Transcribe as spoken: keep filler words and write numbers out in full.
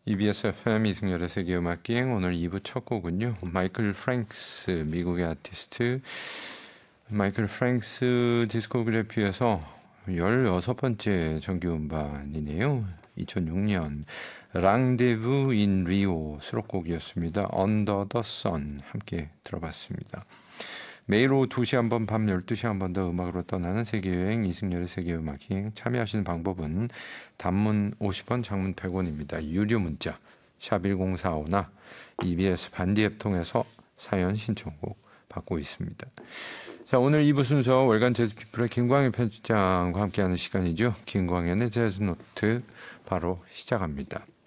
이비에스 에프엠 이승열의 세계음악기행 오늘 이 부 첫 곡은요. 마이클 프랭크스 미국의 아티스트 마이클 프랭크스 디스코그래피에서 열여섯 번째 정규음반이네요. 이천육 년 랑데부 인 리오 수록곡이었습니다. Under the Sun 함께 들어봤습니다. 매일 오후 두 시 한 번, 밤 열두 시 한 번 더 음악으로 떠나는 세계여행 이승열의 세계음악여행. 참여하시는 방법은 단문 오십 원, 장문 백 원입니다. 유료 문자 샵 일공사오나 이비에스 반디 앱 통해서 사연 신청곡 받고 있습니다. 자, 오늘 이 부 순서 월간 재즈피플의 김광현 편집장과 함께하는 시간이죠. 김광현의 재즈노트 바로 시작합니다.